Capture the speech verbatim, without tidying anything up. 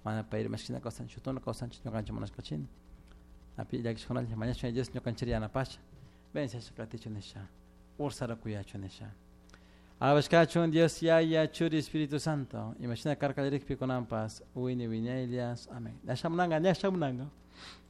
mana pedir mashina causan chutona causan chino cancha manas cachin api ya que sonal mañana chino yes no canchería na pacha ven se chacate chonesha ursara cuya chonesha abascachon Dios ya ya churi Espíritu Santo imagina carca direct piconampas uini vinelias amén ya shamnanga ya shamnanga